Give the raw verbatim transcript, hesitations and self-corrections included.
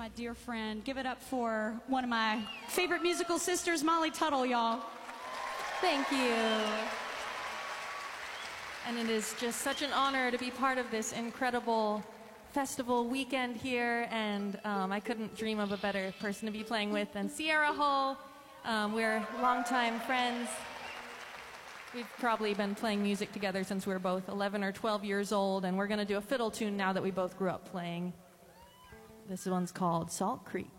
my dear friend. Give it up for one of my favorite musical sisters, Molly Tuttle, y'all. Thank you. And it is just such an honor to be part of this incredible festival weekend here, and um, I couldn't dream of a better person to be playing with than Sierra Hull. Um, we're longtime friends. We've probably been playing music together since we were both eleven or twelve years old, and we're going to do a fiddle tune now that we both grew up playing. This one's called Salt Creek.